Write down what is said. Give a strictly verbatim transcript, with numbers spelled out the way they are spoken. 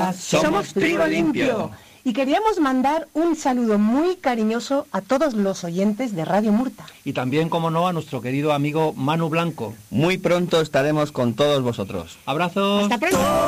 Hola, somos Trigo Limpio. Y queríamos mandar un saludo muy cariñoso a todos los oyentes de Radio Murta. Y también, como no, a nuestro querido amigo Manu Blanco. Muy pronto estaremos con todos vosotros. Abrazos. Hasta pronto.